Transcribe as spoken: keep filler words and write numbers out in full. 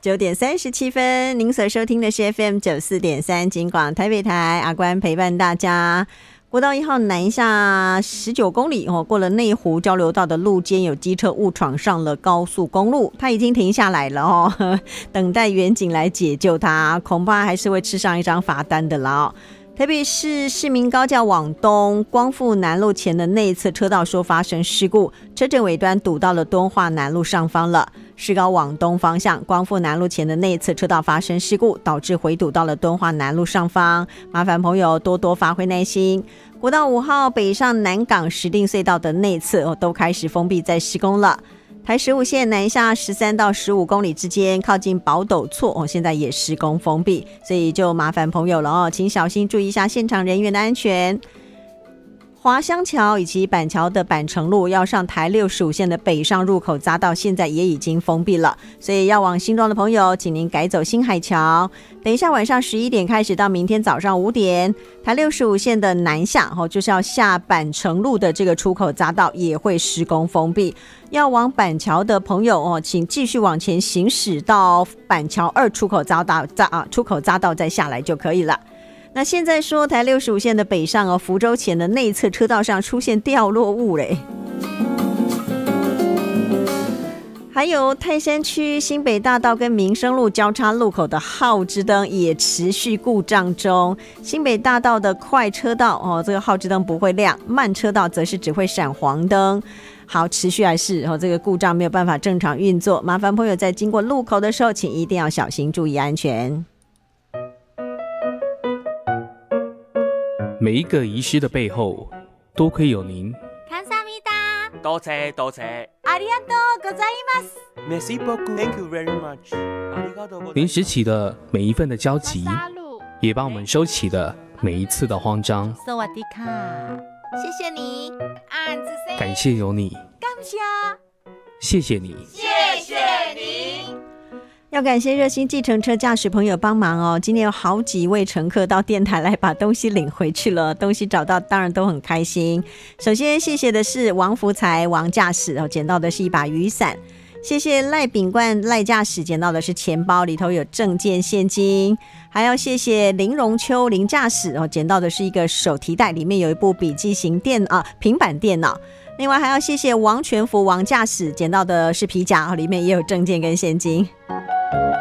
九点三十七分，您所收听的是 F M 九四点三金广台北台，阿关陪伴大家。国道一号南下十九公里、哦、过了内湖交流道的路肩，有机车误闯上了高速公路，它已经停下来了、哦、等待员警来解救它，恐怕还是会吃上一张罚单的啦、哦。台北市市民高架往东光复南路前的内侧车道说发生事故，车阵尾端堵到了敦化南路上方了。市高往东方向光复南路前的内侧车道发生事故，导致回堵到了敦化南路上方，麻烦朋友多多发挥耐心。国道五号北上南港石碇隧道的内侧、哦、都开始封闭在施工了。台十五线南下十三到十五公里之间，靠近宝斗厝、哦、现在也施工封闭，所以就麻烦朋友了哦，请小心注意一下现场人员的安全。华香桥以及板桥的板城路要上台六十五线的北上入口匝道现在也已经封闭了，所以要往新庄的朋友请您改走新海桥。等一下晚上十一点开始到明天早上五点，台六十五线的南下、哦、就是要下板城路的这个出口匝道也会施工封闭，要往板桥的朋友、哦、请继续往前行驶到板桥二出口匝道、啊、出口匝道再下来就可以了。那现在说台六十五线的北上哦，福州前的内侧车道上出现掉落物嘞。还有泰山区新北大道跟民生路交叉路口的号志灯也持续故障中，新北大道的快车道哦，这个号志灯不会亮，慢车道则是只会闪黄灯。好，持续还是、哦、这个故障没有办法正常运作，麻烦朋友在经过路口的时候请一定要小心注意安全。 每一个遗失的背后多亏有您。 감사합니다。多谢多谢。 ありがとうございます。 Merci beaucoup。Thank you very much。 您拾起的每一份的焦急，也帮我们收起的每一次的慌张。 สวัสดีค่ะ。谢谢你。 感谢有你。 感谢。 谢谢你。 谢谢你。 要感谢热心计程车驾驶朋友帮忙哦，今天有好几位乘客到电台来把东西领回去了，东西找到当然都很开心。首先谢谢的是王福才王驾驶哦，捡到的是一把雨伞。谢谢赖炳冠赖驾驶，捡到的是钱包，里头有证件现金。还要谢谢林荣秋林驾驶哦，捡到的是一个手提袋，里面有一部笔记型电啊平板电脑。另外还要谢谢王全福王驾驶，捡到的是皮夹，里面也有证件跟现金。